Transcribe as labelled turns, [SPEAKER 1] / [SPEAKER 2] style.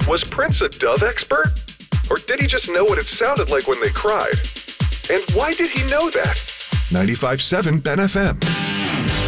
[SPEAKER 1] Was Prince a Dove expert? Or did he just know what it sounded like when they cried? And why did he know that? 95.7 Ben FM.